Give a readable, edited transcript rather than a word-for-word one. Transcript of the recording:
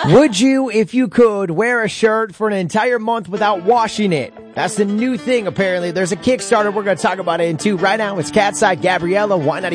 Would you, if you could, wear a shirt for an entire month without washing it? That's the new thing, apparently. There's a Kickstarter. We're going to talk about it in 2. Right now, it's Cat's Eye, Gabriella, Why Not